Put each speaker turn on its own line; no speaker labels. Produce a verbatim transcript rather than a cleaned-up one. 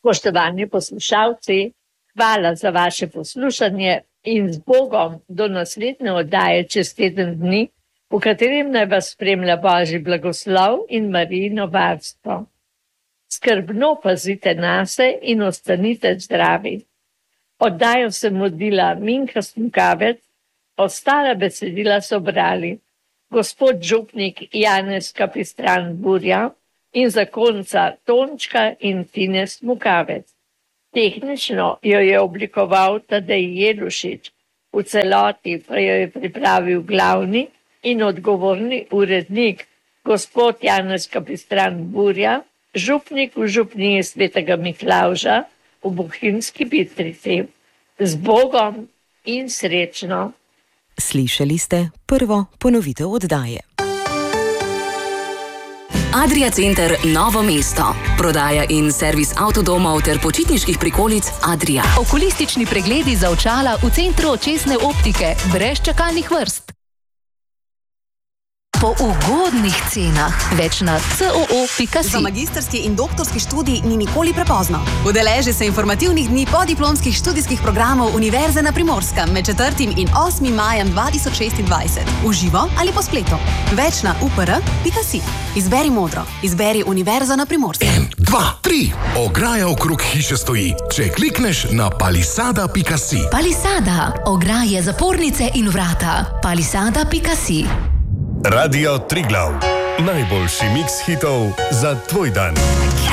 Spoštovani poslušalci, hvala za vaše poslušanje in z Bogom do naslednje oddaje čez teden dni, v katerem naj vas spremlja Božji blagoslov in Marijino varstvo. Skrbno pazite nase in ostanite zdravi. Oddajo sem vodila Minka Smukavec, ostala besedila so brali gospod župnik Janez Kapistran Burja in zakonca Tončka in Tine Smukavec. Tehnično jo je oblikoval Tadej Jelušič, v celoti pa jo je pripravil glavni in odgovorni urednik gospod Janez Kapistran Burja, župnik v župniji Svetega Miklavža v Bohinjski Bistrici. Z Bogom in srečno!
Slišali ste prvo ponovitev oddaje.
Adria Center Novo mesto. Prodaja in servis avtodomov ter počitniških prikolic Adria.
Okulistični pregledi za očala v centru očesne optike, brez čakalnih vrst. Po ugodnih cenah. Več na c o o pika si.
Za magistrski in doktorski študij ni nikoli prepozno. Udeleži se informativnih dni podiplomskih študijskih programov Univerze na Primorskem med četrtim in osmim majem dva tisoč šestindvajset. V živo ali po spletu. Več na u p r pika si. Izberi modro. Izberi Univerzo na Primorskem.
En, dva, tri. Ograja okrog hiše stoji. Če klikneš na palisada pika si.
Palisada. Ograje, zapornice in vrata. palisada pika si.
Radio Triglav. Najboljši miks hitov za tvoj dan.